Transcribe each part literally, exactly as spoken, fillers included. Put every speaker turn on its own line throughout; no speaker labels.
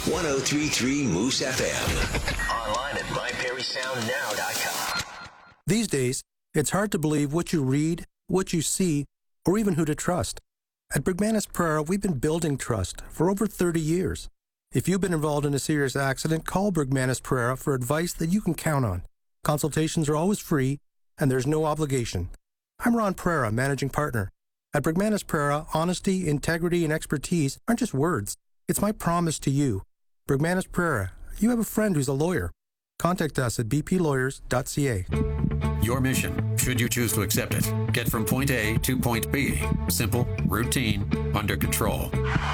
one oh three point three Moose F M. Online at my perry sound now dot com.
These days, it's hard to believe what you read, what you see, or even who to trust. At Brigmanis Prera, we've been building trust for over thirty years. If you've been involved in a serious accident, call Brigmanis Prera for advice that you can count on. Consultations are always free, and there's no obligation. I'm Ron Prera, managing partner. At Brigmanis Prera, honesty, integrity, and expertise aren't just words. It's my promise to you. Brigmanis Prera, you have a friend who's a lawyer. Contact us at b p lawyers dot c a.
Your mission, should you choose to accept it, get from point A to point B. Simple, routine, under control.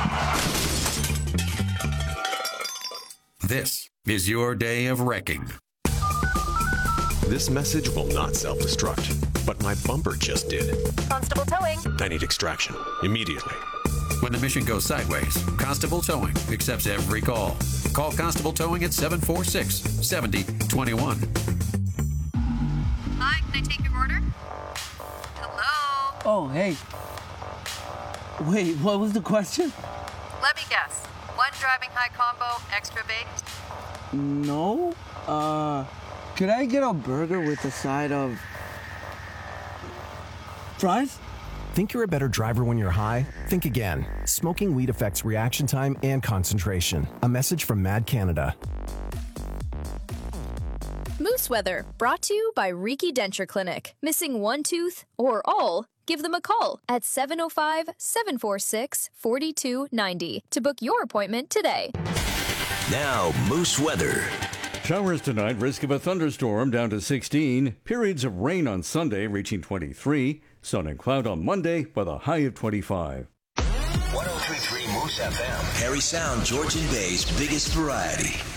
This is your day of wrecking.
This message will not self-destruct, but my bumper just did.
Constable Towing.
I need extraction, immediately.
When the mission goes sideways, Constable Towing accepts every call. Call Constable Towing at seven four six, seven zero two one.
Hi, can I take your order? Hello?
Oh, hey. Wait, what was the question?
Let me guess. One driving high combo, extra baked?
No. Uh, could I get a burger with a side of fries?
Think you're a better driver when you're high? Think again. Smoking weed affects reaction time and concentration. A message from Mad Canada.
Moose Weather, brought to you by Riki Denture Clinic. Missing one tooth or all? Give them a call at seven oh five, seven four six, four two nine oh to book your appointment today.
Now, Moose Weather.
Showers tonight, risk of a thunderstorm down to sixteen. Periods of rain on Sunday reaching twenty-three. Sun and cloud on Monday with a high of twenty-five.
one oh three point three Moose F M. Perry Sound, Georgian Bay's biggest variety.